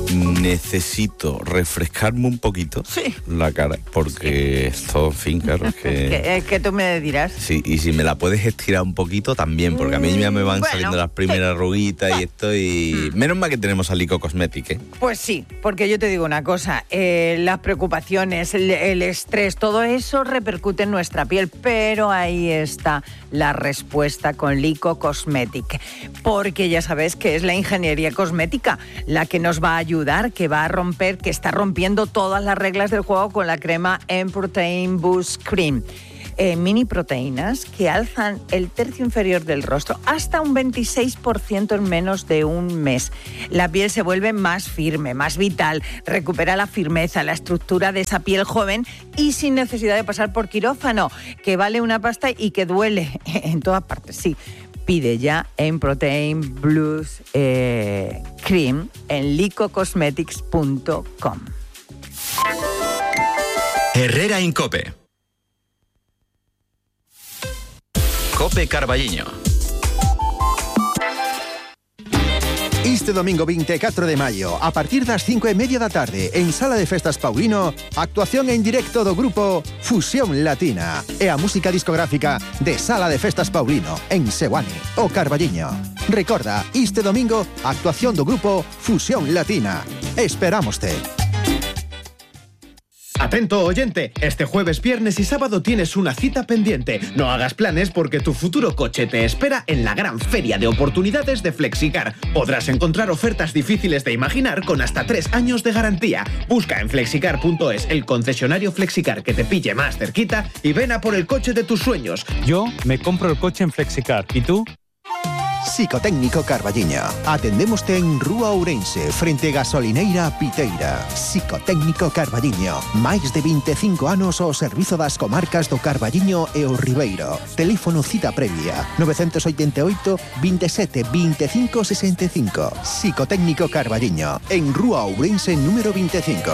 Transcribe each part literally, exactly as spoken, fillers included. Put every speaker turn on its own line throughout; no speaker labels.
necesito refrescarme un poquito
sí.
la cara, porque sí. esto, en fin, claro, es que...
Es que tú me dirás.
Sí, y si me la puedes estirar un poquito también, porque a mí ya me van
bueno,
saliendo las primeras
sí.
arruguitas y esto, y... Menos mal que tenemos a Lyko Cosmetics, ¿eh?
Pues sí, porque yo te digo una cosa, eh, las preocupaciones, el, el estrés, todo eso repercute en nuestra piel, pero ahí está la respuesta con Lyko Cosmetics, porque ya sabes que es la ingeniería cosmética la que nos va a ayudar, que va a romper, que está rompiendo todas las reglas del juego con la crema M-Protein Boost Cream. Eh, mini proteínas que alzan el tercio inferior del rostro hasta un veintiséis por ciento en menos de un mes. La piel se vuelve más firme, más vital, recupera la firmeza, la estructura de esa piel joven y sin necesidad de pasar por quirófano, que vale una pasta y que duele en todas partes, sí. Pide ya en Protein Blues eh, Cream en lyko cosmetics punto com.
Herrera en Cope. Cope Carballiño.
Este domingo veinticuatro de maio, a partir das cinco e media da tarde, en Sala de Festas Paulino, actuación en directo do grupo Fusión Latina e a música discográfica de Sala de Festas Paulino, en Seoane, o Carballiño. Recorda, este domingo, actuación do grupo Fusión Latina. Esperámoste.
Atento oyente, este jueves, viernes y sábado tienes una cita pendiente. No hagas planes porque tu futuro coche te espera en la gran feria de oportunidades de Flexicar. Podrás encontrar ofertas difíciles de imaginar con hasta tres años de garantía. Busca en flexicar punto es el concesionario Flexicar que te pille más cerquita y ven a por el coche de tus sueños.
Yo me compro el coche en Flexicar. ¿Y tú?
Psicotécnico Carballiño. Atendémoste en Rúa Ourense, frente Gasolineira Piteira. Psicotécnico Carballiño. Máis de veinticinco anos ao servizo das comarcas do Carballiño e o Ribeiro. Teléfono cita previa nove oito oito, veintisiete, veinticinco, sesenta y cinco. Psicotécnico Carballiño. En Rúa Ourense número veinticinco.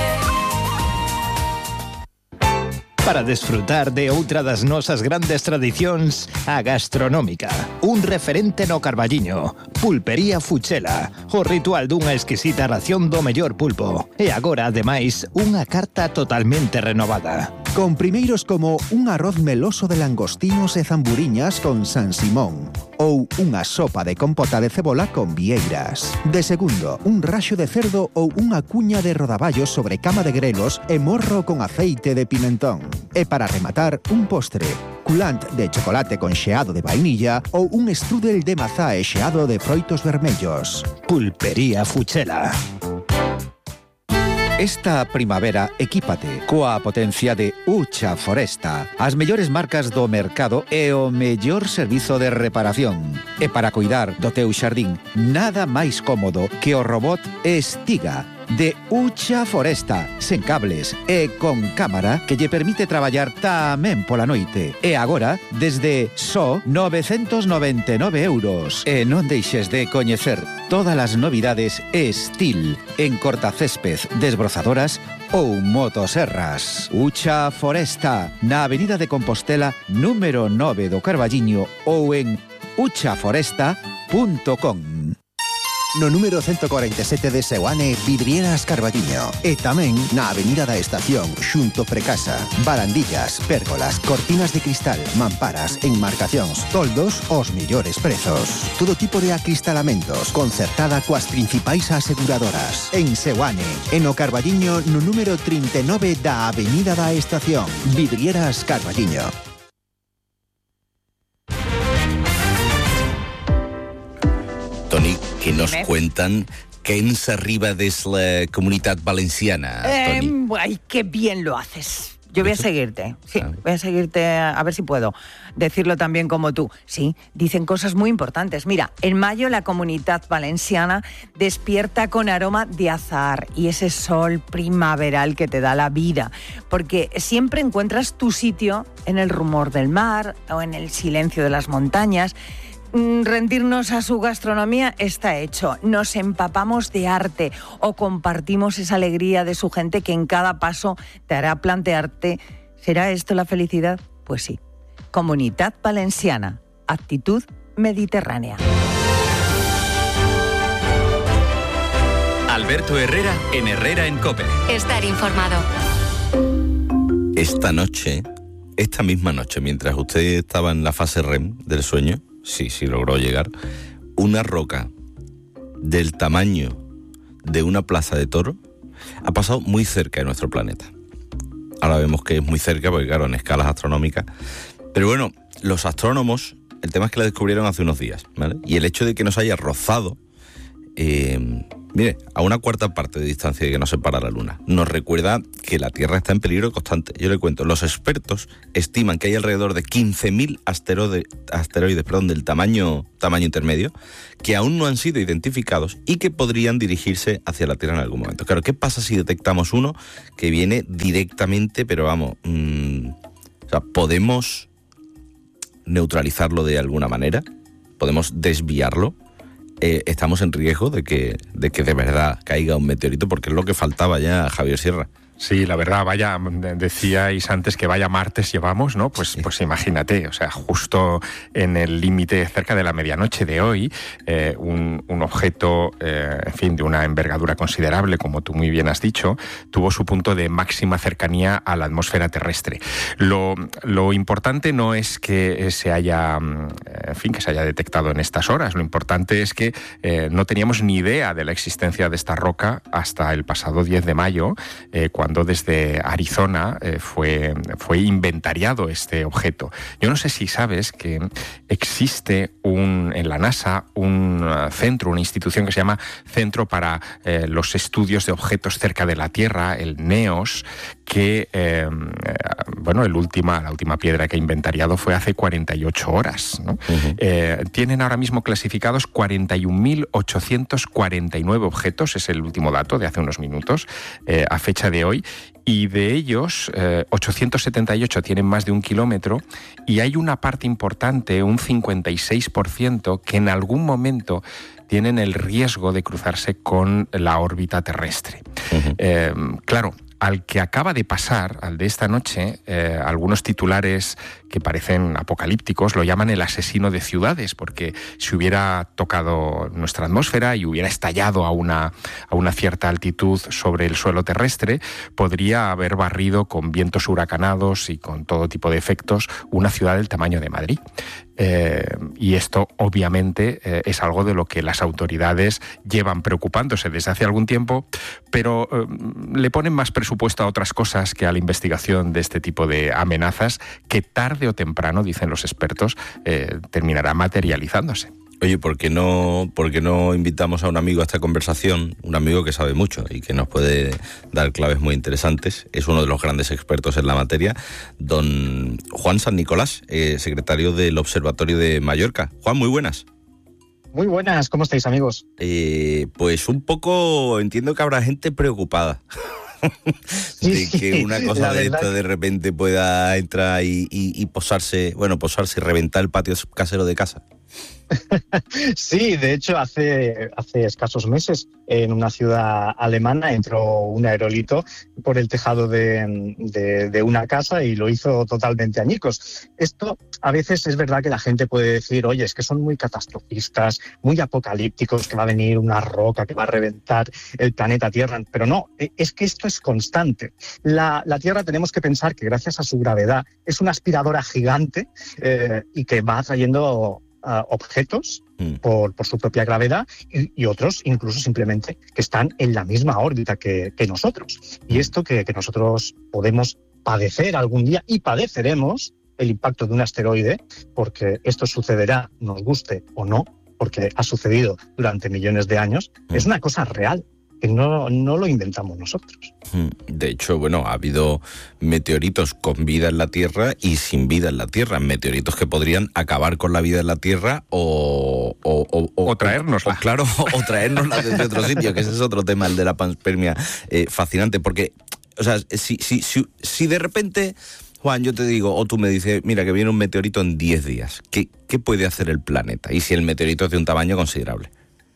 Para desfrutar de outra das nosas grandes tradicións, a gastronómica. Un referente no Carballiño. Pulpería Fuchela. O ritual dunha exquisita ración do mellor pulpo. E agora, ademais, unha carta totalmente renovada.
Con primeiros como un arroz meloso de langostinos e zamburiñas con San Simón. Ou unha sopa de compota de cebola con vieiras. De segundo, un raxo de cerdo ou unha cuña de rodaballos sobre cama de grelos e morro con aceite de pimentón. E para rematar, un postre, culant de chocolate con xeado de vainilla ou un strudel de mazá e xeado de froitos vermellos.
Pulpería Fuchela.
Esta primavera equípate coa potencia de Ucha Foresta, as mellores marcas do mercado e o mellor servizo de reparación. E para cuidar do teu xardín, nada máis cómodo que o robot Estiga de Ucha Foresta, sen cables e con cámara que lle permite traballar tamén pola noite. E agora, desde só novecentos noventa e nove euros. E non deixes de coñecer todas as novidades Estil en cortacésped, desbrozadoras ou motoserras. Ucha Foresta, na Avenida de Compostela, número nove do Carballiño ou en ucha foresta punto com.
No número ciento cuarenta y siete de Seoane, Vidrieras Carballiño. E tamén na Avenida da Estación, xunto Precasa. Barandillas, pérgolas, cortinas de cristal, mamparas, enmarcacións, toldos, os millores prezos. Todo tipo de acristalamentos, concertada coas principais aseguradoras. En Seoane, en o Carballiño, no número trinta e nove da Avenida da Estación. Vidrieras Carballiño.
Toni, que nos cuentan que ens arriba des la Comunitat Valenciana,
eh,
Toni.
Ay, qué bien lo haces. Yo voy a seguirte, sí, voy a seguirte a ver si puedo decirlo también como tú. Sí, dicen cosas muy importantes. Mira, en mayo la Comunitat Valenciana despierta con aroma de azahar y ese sol primaveral que te da la vida, porque siempre encuentras tu sitio en el rumor del mar o en el silencio de las montañas. Rendirnos a su gastronomía está hecho. Nos empapamos de arte o compartimos esa alegría de su gente que en cada paso te hará plantearte, ¿será esto la felicidad? Pues sí. Comunitat Valenciana. Actitud mediterránea.
A Alberto Herrera en Herrera en COPE.
Estar informado.
Esta noche, esta misma noche, mientras usted estaba en la fase R E M del sueño, sí, sí logró llegar, una roca del tamaño de una plaza de toros ha pasado muy cerca de nuestro planeta. Ahora vemos que es muy cerca, porque claro, en escalas astronómicas. Pero bueno, los astrónomos, el tema es que la descubrieron hace unos días, ¿vale? Y el hecho de que nos haya rozado, eh, mire, a una cuarta parte de distancia de que nos separa la Luna, nos recuerda que la Tierra está en peligro constante. Yo le cuento, los expertos estiman que hay alrededor de quince mil asteroides, asteroides perdón, del tamaño, tamaño intermedio, que aún no han sido identificados y que podrían dirigirse hacia la Tierra en algún momento. Claro, ¿qué pasa si detectamos uno que viene directamente, pero vamos, mmm, o sea, podemos neutralizarlo de alguna manera? ¿Podemos desviarlo? Eh, estamos en riesgo de que, de que de verdad caiga un meteorito, porque es lo que faltaba ya, Javier Sierra.
Sí, la verdad, vaya, decíais antes que vaya martes llevamos, ¿no? Pues,
Sí.
pues imagínate, o sea, justo en el límite cerca de la medianoche de hoy, eh, un, un objeto, eh, en fin, de una envergadura considerable, como tú muy bien has dicho, tuvo su punto de máxima cercanía a la atmósfera terrestre. Lo, lo importante no es que se haya, en fin, que se haya detectado en estas horas, lo importante es que eh, no teníamos ni idea de la existencia de esta roca hasta el pasado diez de mayo, eh, cuando cuando desde Arizona eh, fue, fue inventariado este objeto. Yo no sé si sabes que existe un, en la NASA un uh, centro, una institución que se llama Centro para eh, los Estudios de Objetos Cerca de la Tierra, el NEOS, que eh, bueno, el última, la última piedra que ha inventariado fue hace cuarenta y ocho horas, ¿no? Uh-huh. Eh, tienen ahora mismo clasificados cuarenta y un mil ochocientos cuarenta y nueve objetos, es el último dato de hace unos minutos, eh, a fecha de hoy, y de ellos eh, ochocientos setenta y ocho tienen más de un kilómetro, y hay una parte importante, un cincuenta y seis por ciento, que en algún momento tienen el riesgo de cruzarse con la órbita terrestre. Uh-huh. Eh, claro, al que acaba de pasar, al de esta noche, eh, algunos titulares que parecen apocalípticos lo llaman el asesino de ciudades, porque si hubiera tocado nuestra atmósfera y hubiera estallado a una, a una cierta altitud sobre el suelo terrestre, podría haber barrido con vientos huracanados y con todo tipo de efectos una ciudad del tamaño de Madrid. Eh, y esto obviamente eh, es algo de lo que las autoridades llevan preocupándose desde hace algún tiempo, pero eh, le ponen más presupuesto a otras cosas que a la investigación de este tipo de amenazas, que tarde o temprano, dicen los expertos, eh, terminará materializándose.
Oye, ¿por qué no, por qué no invitamos a un amigo a esta conversación? Un amigo que sabe mucho y que nos puede dar claves muy interesantes. Es uno de los grandes expertos en la materia, don Juan San Nicolás, eh, secretario del Observatorio de Mallorca. Juan, muy buenas.
Muy buenas, ¿cómo estáis, amigos?
Eh, pues un poco, entiendo que habrá gente preocupada. de que una cosa de esta de repente pueda entrar y, y, y posarse, bueno, posarse y reventar el patio casero de casa.
Sí, de hecho, hace, hace escasos meses en una ciudad alemana entró un aerolito por el tejado de, de, de una casa y lo hizo totalmente añicos. Esto a veces es verdad que la gente puede decir, oye, es que son muy catastrofistas, muy apocalípticos, que va a venir una roca que va a reventar el planeta Tierra, pero no, es que esto es constante. La, la Tierra tenemos que pensar que gracias a su gravedad es una aspiradora gigante eh, y que va atrayendo Uh, objetos mm. por, por su propia gravedad y, y otros incluso simplemente que están en la misma órbita que, que nosotros. Y esto que, que nosotros podemos padecer algún día y padeceremos el impacto de un asteroide, porque esto sucederá, nos guste o no, porque ha sucedido durante millones de años, mm. es una cosa real. Que no, no lo inventamos nosotros.
De hecho, bueno, ha habido meteoritos con vida en la Tierra y sin vida en la Tierra. Meteoritos que podrían acabar con la vida en la Tierra o... O, o,
o, o traérnosla.
O, claro, o traérnosla desde otro sitio, que ese es otro tema, el de la panspermia, eh, fascinante. Porque, o sea, si, si, si, si de repente, Juan, yo te digo, o tú me dices, mira, que viene un meteorito en diez días, ¿qué, qué puede hacer el planeta? Y si el meteorito es de un tamaño considerable.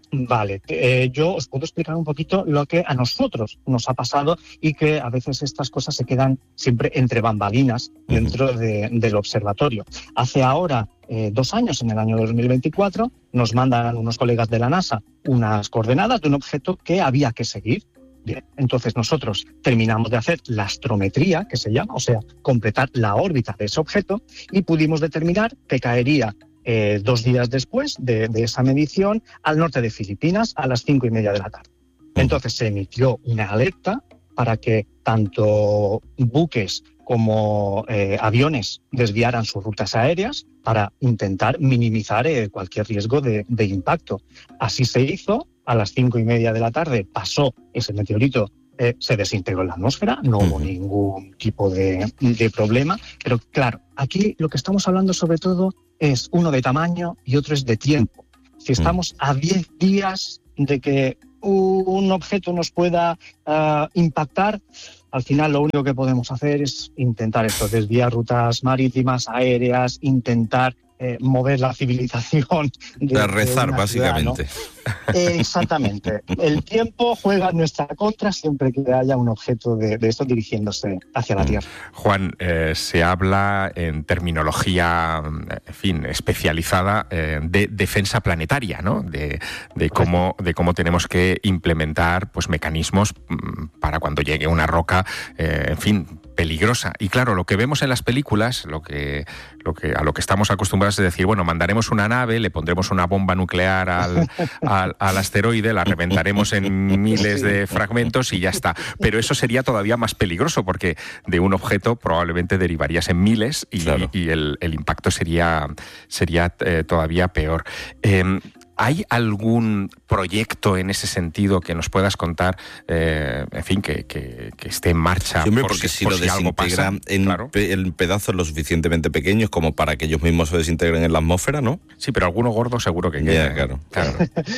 Vale, eh, yo os puedo explicar un poquito lo que a nosotros nos ha pasado y que a veces estas cosas se quedan siempre entre bambalinas dentro de, del observatorio. Hace ahora eh, dos años, en el año dos mil veinticuatro, nos mandan unos colegas de la NASA unas coordenadas de un objeto que había que seguir. Bien, entonces nosotros terminamos de hacer la astrometría, que se llama, o sea, completar la órbita de ese objeto, y pudimos determinar que caería Eh, dos días después de, de esa medición al norte de Filipinas a las cinco y media de la tarde. Entonces se emitió una alerta para que tanto buques como eh, aviones desviaran sus rutas aéreas para intentar minimizar eh, cualquier riesgo de, de impacto. Así se hizo. A las cinco y media de la tarde pasó ese meteorito. Eh, se desintegró en la atmósfera, no hubo ningún tipo de, de problema, pero claro, aquí lo que estamos hablando sobre todo es uno de tamaño y otro es de tiempo. Si estamos a diez días de que un objeto nos pueda uh, impactar, al final lo único que podemos hacer es intentar esto, desviar rutas marítimas, aéreas, intentar eh, mover la civilización. De,
de rezar,
de
básicamente.
Ciudad, ¿no? Eh, exactamente. El tiempo juega en nuestra contra siempre que haya un objeto de, de esto dirigiéndose hacia la Tierra.
Juan, eh, se habla en terminología, en fin, especializada eh, de defensa planetaria, ¿no? De, de cómo, de cómo tenemos que implementar, pues, mecanismos para cuando llegue una roca, eh, en fin, peligrosa. Y claro, lo que vemos en las películas, lo que, lo que, a lo que estamos acostumbrados es decir, bueno, mandaremos una nave, le pondremos una bomba nuclear al, al, al asteroide, la reventaremos en miles de fragmentos y ya está. Pero eso sería todavía más peligroso porque de un objeto probablemente derivarías en miles y, claro. y el, el impacto sería, sería eh, todavía peor. Eh, ¿Hay algún proyecto en ese sentido que nos puedas contar, eh, en fin, que, que, que esté en marcha?
Sí, hombre,
por
porque
si,
si
por
lo
si algo
desintegra
pasa,
en,
claro.
pe en pedazos lo suficientemente pequeños como para que ellos mismos se desintegren en la atmósfera, ¿no?
Sí, pero alguno gordo seguro que queda.
Yeah, claro.
Claro.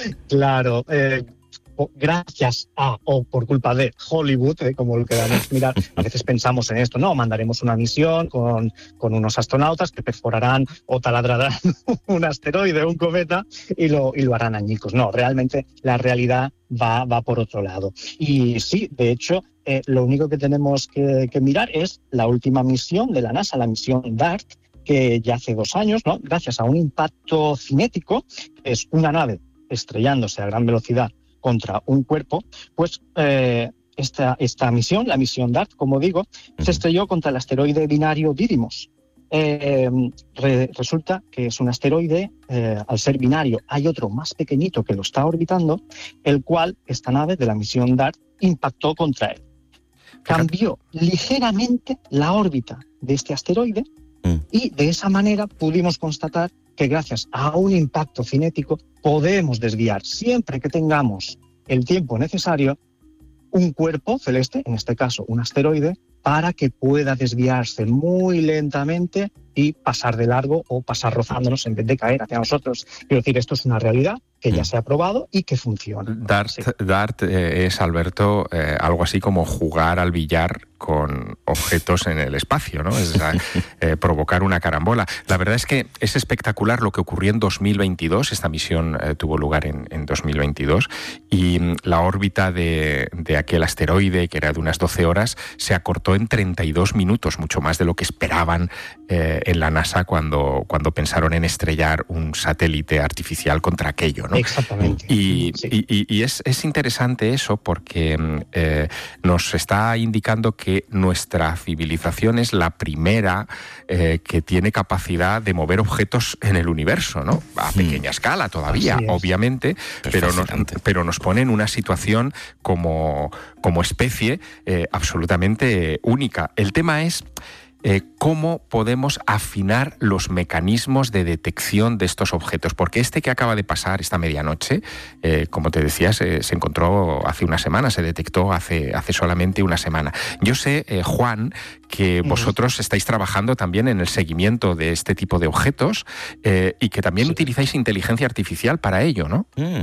Claro. Eh, gracias a o por culpa de Hollywood, eh, como lo queramos mirar, a veces pensamos en esto, no, mandaremos una misión con, con unos astronautas que perforarán o taladrarán un asteroide, un cometa y lo, y lo harán añicos. No, realmente la realidad va, va por otro lado. Y sí, de hecho, eh, lo único que tenemos que, que mirar es la última misión de la NASA, la misión DART, que ya hace dos años, ¿no? Gracias a un impacto cinético, es una nave estrellándose a gran velocidad contra un cuerpo, pues eh, esta, esta misión, la misión DART, como digo, uh-huh. se estrelló contra el asteroide binario Didymos. Eh, re, resulta que es un asteroide, eh, al ser binario, hay otro más pequeñito que lo está orbitando, el cual esta nave de la misión DART impactó contra él. Cambió ligeramente la órbita de este asteroide uh-huh. y de esa manera pudimos constatar que gracias a un impacto cinético podemos desviar, siempre que tengamos el tiempo necesario, un cuerpo celeste, en este caso un asteroide, para que pueda desviarse muy lentamente y pasar de largo o pasar rozándonos en vez de caer hacia nosotros. Quiero decir, esto es una realidad que ya se ha probado y que funciona.
DART, sí. DART eh, es, Alberto, eh, algo así como jugar al billar con objetos en el espacio, ¿no? Es eh, provocar una carambola. La verdad es que es espectacular lo que ocurrió en dos mil veintidós. Esta misión eh, tuvo lugar en, en dos mil veintidós y la órbita de, de aquel asteroide, que era de unas doce horas, se acortó en treinta y dos minutos, mucho más de lo que esperaban eh, en la NASA cuando, cuando pensaron en estrellar un satélite artificial contra aquello, ¿no?
Exactamente.
Y,
sí.
y, y es, es interesante eso porque eh, nos está indicando que nuestra civilización es la primera eh, que tiene capacidad de mover objetos en el universo, ¿no? A pequeña mm. escala todavía, obviamente, pero nos, pero nos pone en una situación como, como especie eh, absolutamente única. El tema es Eh, cómo podemos afinar los mecanismos de detección de estos objetos, porque este que acaba de pasar esta medianoche, eh, como te decías, eh, se encontró hace una semana, se detectó hace, hace solamente una semana. Yo sé, eh, Juan, que vosotros mm. estáis trabajando también en el seguimiento de este tipo de objetos eh, y que también sí. utilizáis inteligencia artificial para ello, ¿no?
Mm.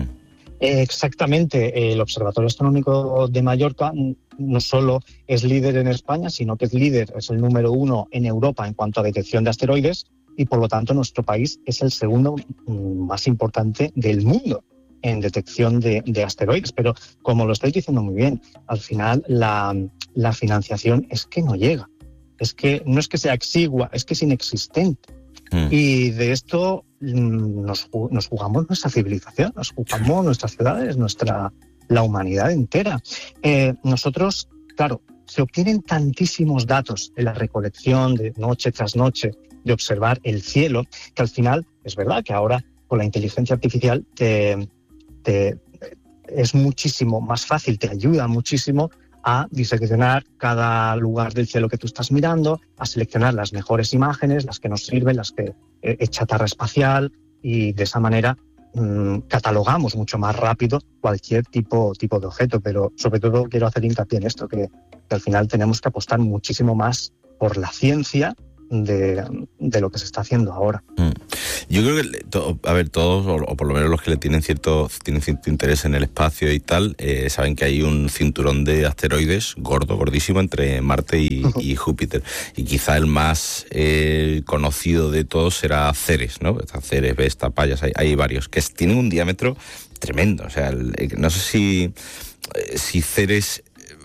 Exactamente. El Observatorio Astronómico de Mallorca no solo es líder en España, sino que es líder, es el número uno en Europa en cuanto a detección de asteroides y por lo tanto nuestro país es el segundo más importante del mundo en detección de, de asteroides. Pero como lo estáis diciendo muy bien, al final la, la financiación es que no llega. Es que no es que sea exigua, es que es inexistente. Mm. Y de esto nos, nos jugamos nuestra civilización, nos jugamos nuestras ciudades, nuestra, la humanidad entera. Eh, nosotros, claro, se obtienen tantísimos datos en la recolección de noche tras noche, de observar el cielo, que al final es verdad que ahora con la inteligencia artificial te, te, es muchísimo más fácil, te ayuda muchísimo a diseccionar cada lugar del cielo que tú estás mirando, a seleccionar las mejores imágenes, las que nos sirven, las que eh, es chatarra espacial, y de esa manera mmm, catalogamos mucho más rápido cualquier tipo, tipo de objeto. Pero sobre todo quiero hacer hincapié en esto, que, que al final tenemos que apostar muchísimo más por la ciencia de, de lo que se está haciendo ahora.
Mm. Yo creo que, to, a ver, todos, o, o por lo menos los que le tienen cierto, tienen cierto interés en el espacio y tal, eh, saben que hay un cinturón de asteroides gordo, gordísimo, entre Marte y, uh-huh. y Júpiter. Y quizá el más eh, conocido de todos será Ceres, ¿no? Está Ceres, Vesta, Pallas, hay, hay varios, que es, tienen un diámetro tremendo. O sea, el, no sé si, si Ceres...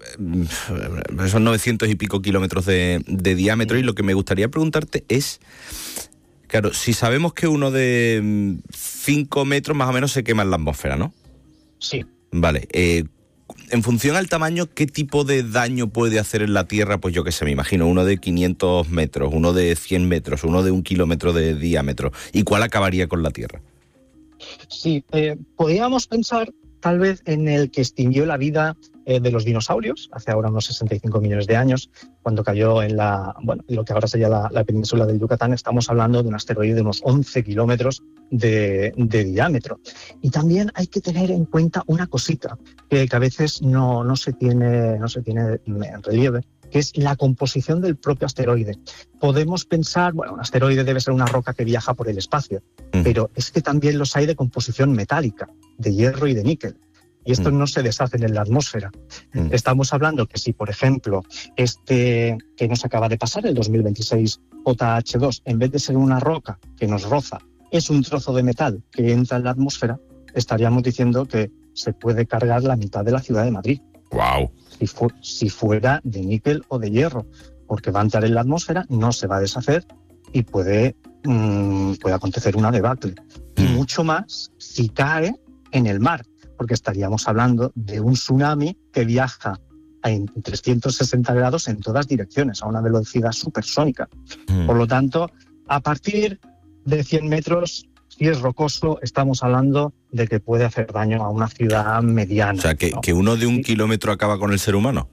son novecientos y pico kilómetros de, de diámetro, y lo que me gustaría preguntarte es, claro, si sabemos que uno de cinco metros más o menos se quema en la atmósfera, ¿no?
Sí.
Vale, eh, en función al tamaño, ¿qué tipo de daño puede hacer en la Tierra? Pues yo qué sé, me imagino, uno de quinientos metros, uno de cien metros, uno de un kilómetro de diámetro, ¿y cuál acabaría con la Tierra?
Sí, eh, podríamos pensar tal vez en el que extinguió la vida eh, de los dinosaurios, hace ahora unos sesenta y cinco millones de años, cuando cayó en la, bueno, lo que ahora sería la, la península del Yucatán. Estamos hablando de un asteroide de unos once kilómetros de, de diámetro. Y también hay que tener en cuenta una cosita que, que a veces no, no, se tiene, no se tiene en relieve, que es la composición del propio asteroide. Podemos pensar, bueno, un asteroide debe ser una roca que viaja por el espacio, mm. pero es que también los hay de composición metálica, de hierro y de níquel. Y estos mm. no se deshacen en la atmósfera. Mm. Estamos hablando que si, por ejemplo, este que nos acaba de pasar, el dos mil veintiséis J H dos, en vez de ser una roca que nos roza, es un trozo de metal que entra en la atmósfera, estaríamos diciendo que se puede cargar la mitad de la ciudad de Madrid.
¡Wow!
Si, fu- si fuera de níquel o de hierro, porque va a entrar en la atmósfera, no se va a deshacer y puede, mmm, puede acontecer una debacle. Mm. Y mucho más si cae en el mar, porque estaríamos hablando de un tsunami que viaja en trescientos sesenta grados en todas direcciones, a una velocidad supersónica. Mm. Por lo tanto, a partir de cien metros... si es rocoso, estamos hablando de que puede hacer daño a una ciudad mediana.
O sea, que,
¿no?
que uno de un
sí.
kilómetro acaba con el ser humano.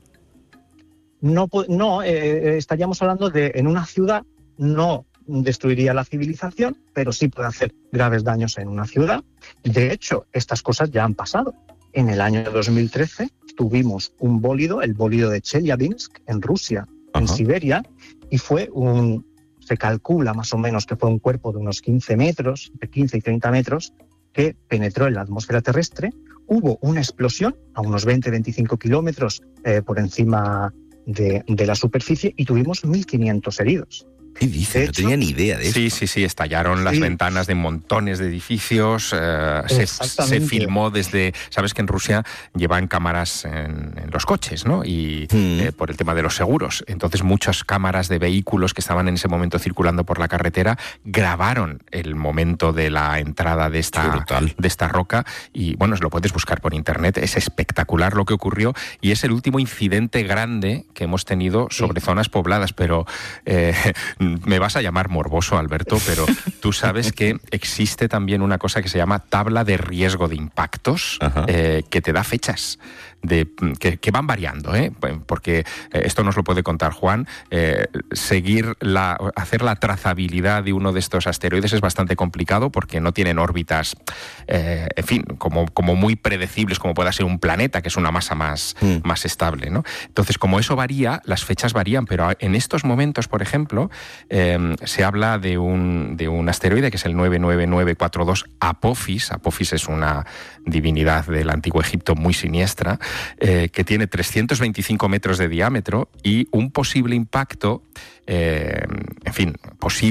No, no eh, estaríamos hablando de, en una ciudad, no destruiría la civilización, pero sí puede hacer graves daños en una ciudad. De hecho, estas cosas ya han pasado. En el año dos mil trece tuvimos un bólido, el bólido de Chelyabinsk, en Rusia, Ajá. en Siberia, y fue un... se calcula más o menos que fue un cuerpo de unos quince metros, de quince y treinta metros, que penetró en la atmósfera terrestre. Hubo una explosión a unos veinte a veinticinco kilómetros eh, por encima de, de la superficie, y tuvimos mil quinientos heridos.
¿Qué dices? No tenía ni idea de eso.
Sí, sí, sí, estallaron las
sí.
ventanas de montones de edificios, eh, se, se filmó desde... Sabes que en Rusia llevan cámaras en, en los coches, ¿no? Y mm. eh, por el tema de los seguros. Entonces muchas cámaras de vehículos que estaban en ese momento circulando por la carretera grabaron el momento de la entrada de esta, de esta roca, y bueno, lo puedes buscar por internet. Es espectacular lo que ocurrió, y es el último incidente grande que hemos tenido sobre sí. zonas pobladas, pero... Eh, me vas a llamar morboso, Alberto, pero tú sabes que existe también una cosa que se llama tabla de riesgo de impactos, eh, que te da fechas de, que, que van variando, ¿eh? Porque esto nos lo puede contar Juan. Eh, seguir la, hacer la trazabilidad de uno de estos asteroides es bastante complicado, porque no tienen órbitas, eh, en fin, como, como muy predecibles, como pueda ser un planeta, que es una masa más, mm. más estable, ¿no? Entonces, como eso varía, las fechas varían, pero en estos momentos, por ejemplo, eh, se habla de un, de un asteroide que es el nueve nueve nueve cuatro dos Apophis. Apophis es una divinidad del Antiguo Egipto muy siniestra, Eh, que tiene trescientos veinticinco metros de diámetro y un posible impacto, eh, en fin, posible,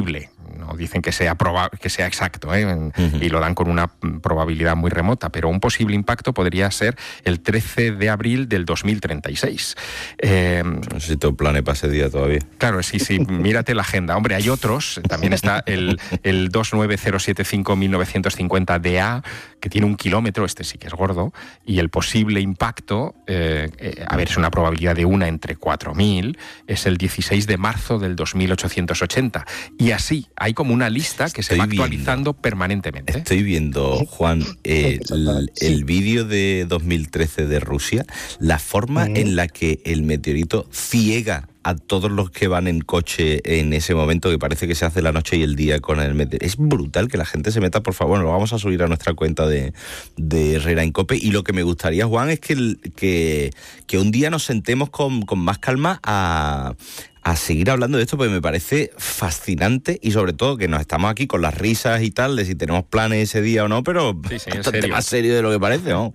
no dicen que sea, proba- que sea exacto, ¿eh? uh-huh. y lo dan con una probabilidad muy remota, pero un posible impacto podría ser el trece de abril del dos mil treinta y seis. Eh,
no sé si tengo planes para ese día todavía.
Claro, sí, sí, mírate la agenda. Hombre, hay otros, también está el, el dos nueve cero siete cinco mil novecientos cincuenta D A, que tiene un kilómetro, este sí que es gordo, y el posible impacto, eh, eh, a ver, es una probabilidad de una entre cuatro mil, es el dieciséis de marzo del dos mil ochocientos ochenta. Y así, hay como una lista que
Estoy
se va actualizando
viendo,
permanentemente.
Estoy viendo, Juan, eh, el, el vídeo de dos mil trece de Rusia, la forma mm. en la que el meteorito ciega a todos los que van en coche en ese momento, que parece que se hace la noche y el día con el meteorito. Es brutal que la gente se meta, por favor. Bueno, lo vamos a subir a nuestra cuenta de, de Herrera en COPE. Y lo que me gustaría, Juan, es que, el, que, que un día nos sentemos con, con más calma a... a seguir hablando de esto, porque me parece fascinante y sobre todo que nos estamos aquí con las risas y tal, de si tenemos planes ese día o no, pero
sí, sí,
bastante serio. más serio de lo que parece, ¿no?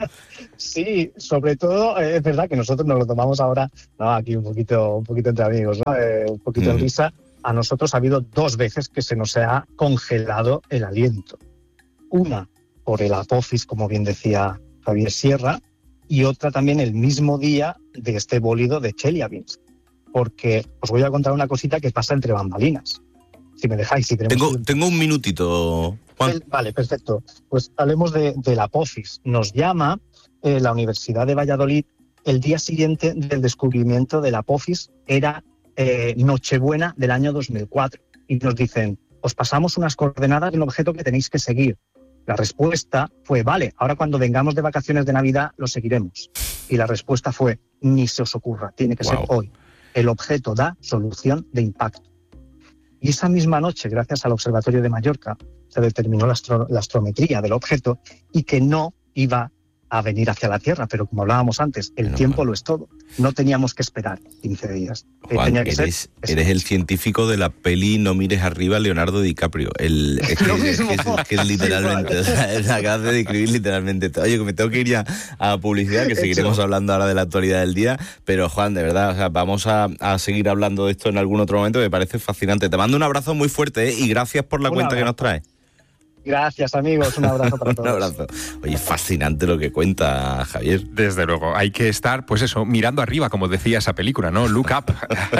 Sí, sobre todo eh, es verdad que nosotros nos lo tomamos ahora, no, aquí un poquito, un poquito entre amigos, ¿no? eh, un poquito mm. en risa. A nosotros ha habido dos veces que se nos ha congelado el aliento. Una por el apofis, como bien decía Javier Sierra, y otra también el mismo día de este bólido de Chelyabinsk. Porque os voy a contar una cosita que pasa entre bambalinas. Si me dejáis, si tenemos...
Tengo,
un...
tengo un minutito, Juan.
El, vale, perfecto. Pues hablemos de, de la apofis. Nos llama eh, la Universidad de Valladolid el día siguiente del descubrimiento de la apofis. Era eh, Nochebuena del año dos mil cuatro. Y nos dicen, os pasamos unas coordenadas del objeto que tenéis que seguir. La respuesta fue, vale, ahora cuando vengamos de vacaciones de Navidad lo seguiremos. Y la respuesta fue, ni se os ocurra, tiene que wow. ser hoy. El objeto da solución de impacto. Y esa misma noche, gracias al Observatorio de Mallorca, se determinó la, astro- la astrometría del objeto y que no iba a venir hacia la Tierra, pero como hablábamos antes, el no, tiempo no. lo es todo. No teníamos que esperar quince días.
Juan,
Tenía que
eres,
ser,
eres el científico de la peli No mires arriba, Leonardo DiCaprio. El, es, que, es, que, es, que es literalmente, o sea, acabas de describir literalmente todo. Oye, que me tengo que ir ya a publicidad, que seguiremos hablando ahora de la actualidad del día, pero Juan, de verdad, o sea, vamos a, a seguir hablando de esto en algún otro momento, me parece fascinante. Te mando un abrazo muy fuerte, ¿eh? Y gracias por la un cuenta abrazo. que nos traes.
Gracias, amigos. Un abrazo para todos.
Un abrazo. Oye, fascinante lo que cuenta Javier.
Desde luego. Hay que estar, pues eso, mirando arriba, como decía esa película, ¿no? Look up.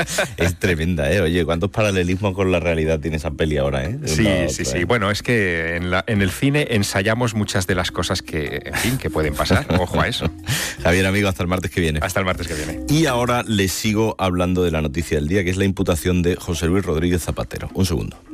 Es tremenda, ¿eh? Oye, ¿cuántos paralelismos con la realidad tiene esa peli ahora, eh?
Sí, sí, sí. Bueno, es que en, la, en el cine ensayamos muchas de las cosas que, en fin, que pueden pasar. Ojo a eso.
Javier, amigo, hasta el martes que viene.
Hasta el martes que viene.
Y ahora les sigo hablando de la noticia del día, que es la imputación de José Luis Rodríguez Zapatero. Un segundo.